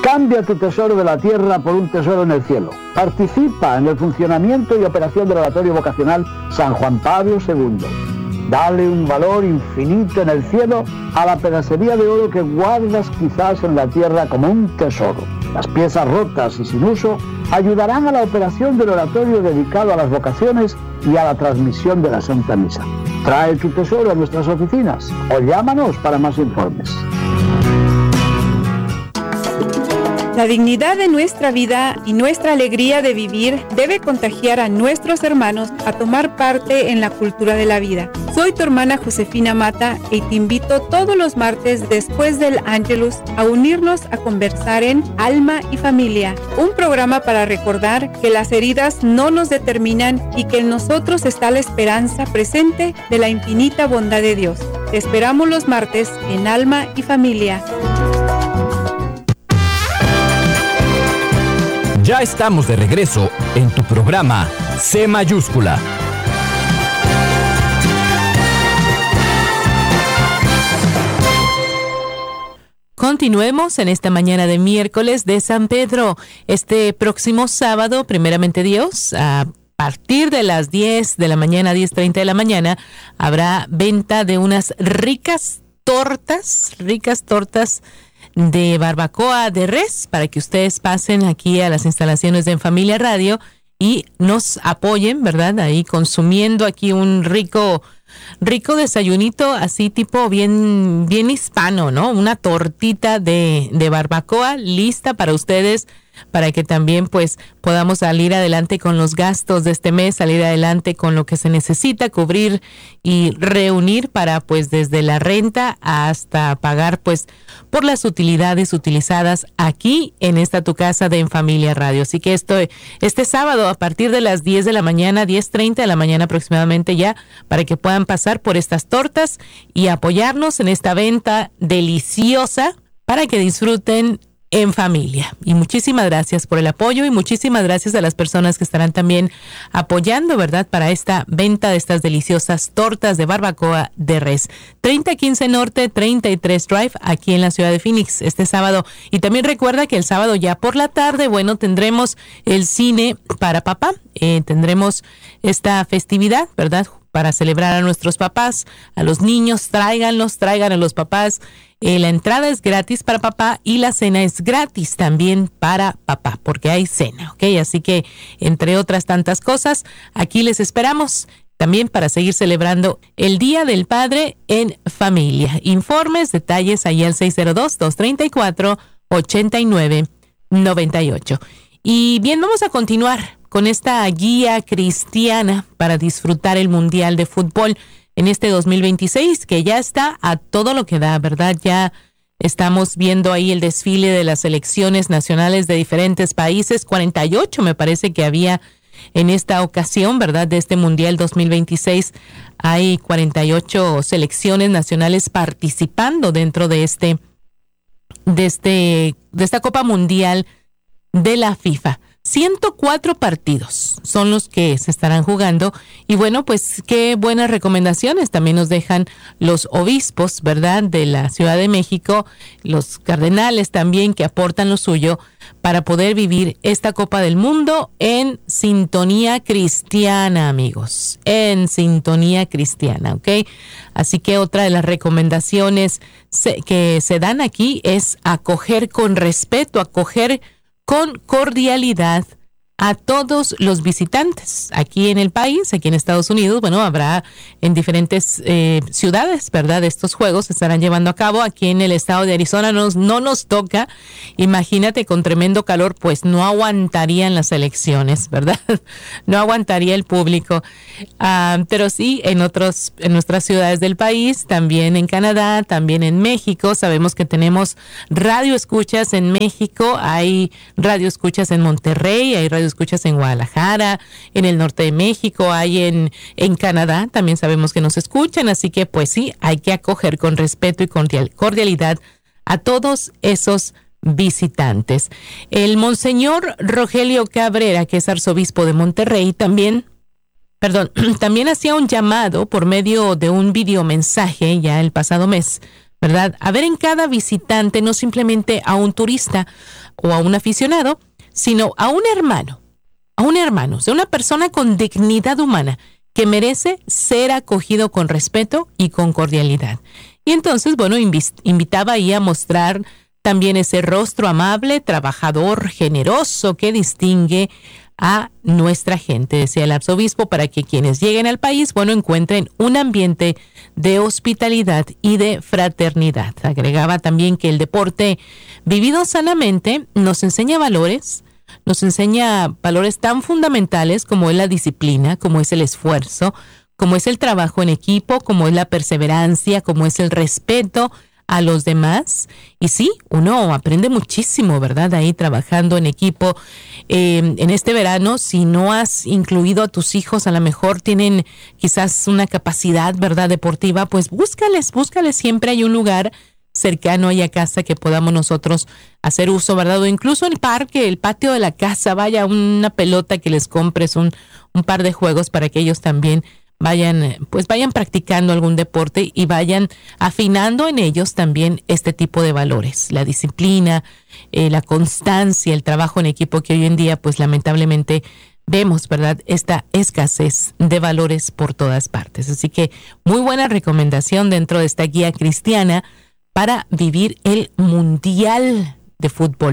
Cambia tu tesoro de la tierra por un tesoro en el cielo. Participa en el funcionamiento y operación del Oratorio Vocacional San Juan Pablo II. Dale un valor infinito en el cielo a la pedacería de oro que guardas quizás en la tierra como un tesoro. Las piezas rotas y sin uso ayudarán a la operación del oratorio dedicado a las vocaciones y a la transmisión de la Santa Misa. Trae tu tesoro a nuestras oficinas o llámanos para más informes. La dignidad de nuestra vida y nuestra alegría de vivir debe contagiar a nuestros hermanos a tomar parte en la cultura de la vida. Soy tu hermana Josefina Mata y te invito todos los martes después del Ángelus a unirnos a conversar en Alma y Familia, un programa para recordar que las heridas no nos determinan y que en nosotros está la esperanza presente de la infinita bondad de Dios. Te esperamos los martes en Alma y Familia. Ya estamos de regreso en tu programa C Mayúscula. Continuemos en esta mañana de miércoles de San Pedro. Este próximo sábado, primeramente Dios, a partir de las 10 de la mañana, 10:30 de la mañana, habrá venta de unas ricas tortas de barbacoa de res para que ustedes pasen aquí a las instalaciones de En Familia Radio y nos apoyen, ¿verdad? Ahí consumiendo aquí un rico desayunito así tipo bien hispano, ¿no? Una tortita de barbacoa lista para ustedes, para que también pues podamos salir adelante con los gastos de este mes, salir adelante con lo que se necesita, cubrir y reunir para pues desde la renta hasta pagar pues por las utilidades utilizadas aquí en esta tu casa de En Familia Radio. Así que este sábado a partir de las 10 de la mañana, 10:30 de la mañana aproximadamente ya, para que puedan pasar por estas tortas y apoyarnos en esta venta deliciosa para que disfruten en familia. Y muchísimas gracias por el apoyo y muchísimas gracias a las personas que estarán también apoyando, ¿verdad?, para esta venta de estas deliciosas tortas de barbacoa de res. 3015 Norte, 33 Drive, aquí en la ciudad de Phoenix, este sábado. Y también recuerda que el sábado ya por la tarde, bueno, tendremos el cine para papá. Tendremos esta festividad, ¿verdad?, para celebrar a nuestros papás, a los niños, traigan a los papás. La entrada es gratis para papá y la cena es gratis también para papá, porque hay cena, ¿ok? Así que, entre otras tantas cosas, aquí les esperamos también para seguir celebrando el Día del Padre en familia. Informes, detalles ahí al 602-234-8998. Y bien, vamos a continuar con esta guía cristiana para disfrutar el Mundial de Fútbol en este 2026, que ya está a todo lo que da, ¿verdad? Ya estamos viendo ahí el desfile de las selecciones nacionales de diferentes países, 48 me parece que había en esta ocasión, ¿verdad? De este Mundial 2026, hay 48 selecciones nacionales participando dentro de esta Copa Mundial de la FIFA. 104 partidos son los que se estarán jugando y bueno, pues qué buenas recomendaciones también nos dejan los obispos, ¿verdad?, de la Ciudad de México, los cardenales también que aportan lo suyo para poder vivir esta Copa del Mundo en sintonía cristiana, amigos, en sintonía cristiana, ¿ok? Así que otra de las recomendaciones que se dan aquí es acoger con respeto, acoger con cordialidad a todos los visitantes aquí en el país, aquí en Estados Unidos. Bueno, habrá en diferentes ciudades, ¿verdad? Estos juegos se estarán llevando a cabo. Aquí en el estado de Arizona no nos toca. Imagínate, con tremendo calor, pues no aguantarían las elecciones, ¿verdad? No aguantaría el público. Pero sí, en nuestras ciudades del país, también en Canadá, también en México. Sabemos que tenemos radio escuchas en México, hay radio escuchas en Monterrey, hay radio escuchas en Guadalajara, en el norte de México, hay en Canadá, también sabemos que nos escuchan, así que pues sí, hay que acoger con respeto y cordialidad a todos esos visitantes. El Monseñor Rogelio Cabrera, que es arzobispo de Monterrey, también hacía un llamado por medio de un videomensaje ya el pasado mes ¿verdad? A ver en cada visitante no simplemente a un turista o a un aficionado, sino a un hermano, o sea, una persona con dignidad humana que merece ser acogido con respeto y con cordialidad. Y entonces, bueno, invitaba ahí a mostrar también ese rostro amable, trabajador, generoso que distingue a nuestra gente, decía el arzobispo, para que quienes lleguen al país, bueno, encuentren un ambiente de hospitalidad y de fraternidad. Agregaba también que el deporte vivido sanamente nos enseña valores tan fundamentales como es la disciplina, como es el esfuerzo, como es el trabajo en equipo, como es la perseverancia, como es el respeto a los demás. Y sí, uno aprende muchísimo, ¿verdad? Ahí trabajando en equipo. En este verano, si no has incluido a tus hijos, a lo mejor tienen quizás una capacidad, ¿verdad?, deportiva, pues búscales. Siempre hay un lugar cercano ahí a casa que podamos nosotros hacer uso, ¿verdad? O incluso el parque, el patio de la casa, vaya, una pelota que les compres, un par de juegos para que ellos también vayan practicando algún deporte y vayan afinando en ellos también este tipo de valores, la disciplina, la constancia, el trabajo en equipo, que hoy en día pues lamentablemente vemos, ¿verdad?, esta escasez de valores por todas partes. Así que muy buena recomendación dentro de esta guía cristiana para vivir el Mundial de Fútbol.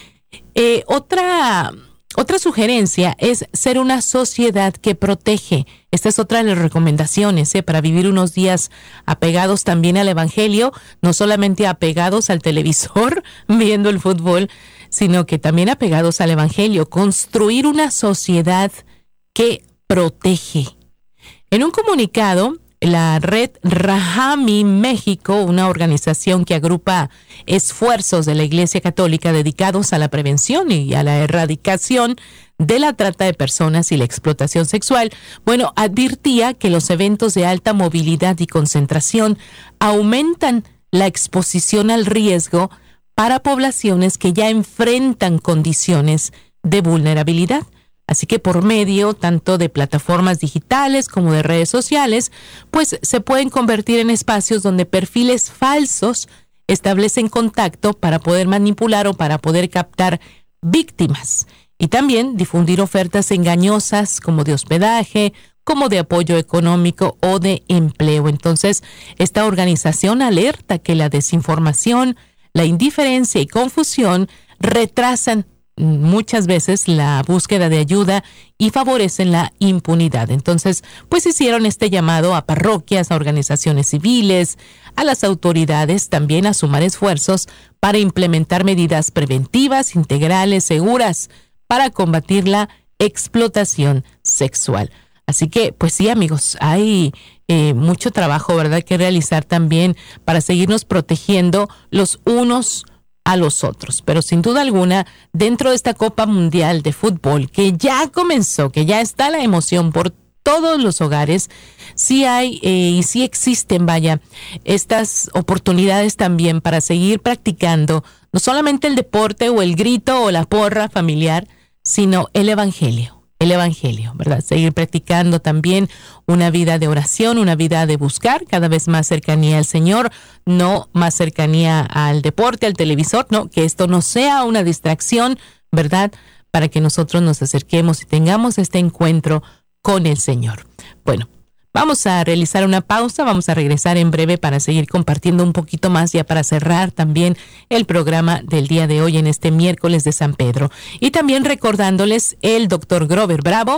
Otra sugerencia es ser una sociedad que protege. Esta es otra de las recomendaciones, para vivir unos días apegados también al Evangelio, no solamente apegados al televisor viendo el fútbol, sino que también apegados al Evangelio. Construir una sociedad que protege. En un comunicado, la red Rahami México, una organización que agrupa esfuerzos de la Iglesia Católica dedicados a la prevención y a la erradicación de la trata de personas y la explotación sexual, bueno, advirtía que los eventos de alta movilidad y concentración aumentan la exposición al riesgo para poblaciones que ya enfrentan condiciones de vulnerabilidad. Así que por medio tanto de plataformas digitales como de redes sociales, pues se pueden convertir en espacios donde perfiles falsos establecen contacto para poder manipular o para poder captar víctimas. Y también difundir ofertas engañosas como de hospedaje, como de apoyo económico o de empleo. Entonces, esta organización alerta que la desinformación, la indiferencia y confusión retrasan muchas veces la búsqueda de ayuda y favorecen la impunidad. Entonces, pues hicieron este llamado a parroquias, a organizaciones civiles, a las autoridades también a sumar esfuerzos para implementar medidas preventivas, integrales, seguras, para combatir la explotación sexual. Así que, pues sí, amigos, hay mucho trabajo, ¿verdad?, que realizar también para seguirnos protegiendo los unos a los otros. Pero sin duda alguna, dentro de esta Copa Mundial de Fútbol, que ya comenzó, que ya está la emoción por todos los hogares, sí hay y sí existen, vaya, estas oportunidades también para seguir practicando no solamente el deporte o el grito o la porra familiar, sino el Evangelio, ¿verdad? Seguir practicando también una vida de oración, una vida de buscar cada vez más cercanía al Señor, no más cercanía al deporte, al televisor, no, que esto no sea una distracción, ¿verdad?, para que nosotros nos acerquemos y tengamos este encuentro con el Señor. Bueno, vamos a realizar una pausa, vamos a regresar en breve para seguir compartiendo un poquito más, ya para cerrar también el programa del día de hoy en este miércoles de San Pedro. Y también recordándoles, el doctor Grover Bravo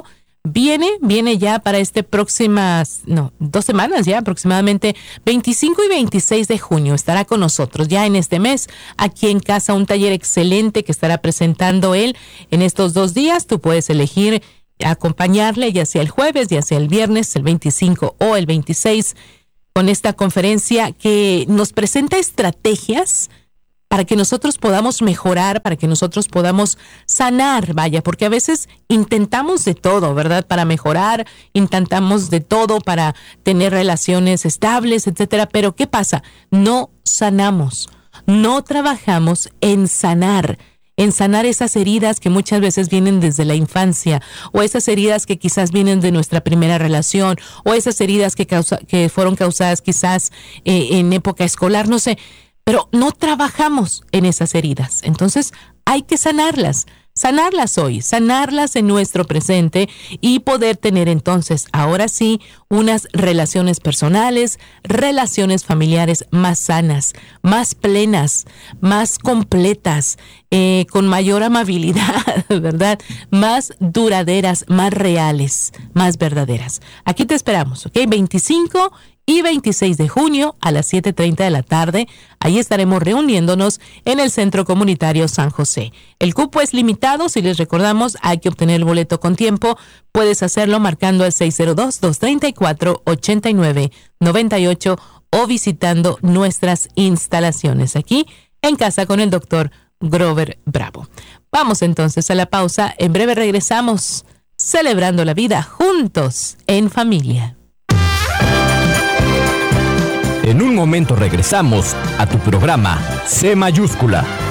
viene ya para próximas 2 semanas ya, aproximadamente 25 y 26 de junio. Estará con nosotros ya en este mes, aquí en casa, un taller excelente que estará presentando él en estos 2 días. Tú puedes elegir acompañarle ya sea el jueves, ya sea el viernes, el 25 o el 26, con esta conferencia que nos presenta estrategias para que nosotros podamos mejorar, para que nosotros podamos sanar, vaya, porque a veces intentamos de todo, ¿verdad?, para mejorar, intentamos de todo para tener relaciones estables, etcétera, pero ¿qué pasa? No sanamos, no trabajamos en sanar. en sanar esas heridas que muchas veces vienen desde la infancia, o esas heridas que quizás vienen de nuestra primera relación, o esas heridas que fueron causadas quizás en época escolar, no sé, pero no trabajamos en esas heridas. Entonces hay que sanarlas hoy, sanarlas en nuestro presente y poder tener entonces, ahora sí, unas relaciones personales, relaciones familiares más sanas, más plenas, más completas, con mayor amabilidad, ¿verdad? Más duraderas, más reales, más verdaderas. Aquí te esperamos, ¿ok? 25 y 26 de junio a las 7:30 de la tarde. Ahí estaremos reuniéndonos en el Centro Comunitario San José. El cupo es limitado, si les recordamos, hay que obtener el boleto con tiempo. Puedes hacerlo marcando al 602-234-8998 o visitando nuestras instalaciones aquí en Casa con el Dr. Grover Bravo. Vamos entonces a la pausa. En breve regresamos celebrando la vida juntos en familia. En un momento regresamos a tu programa C Mayúscula.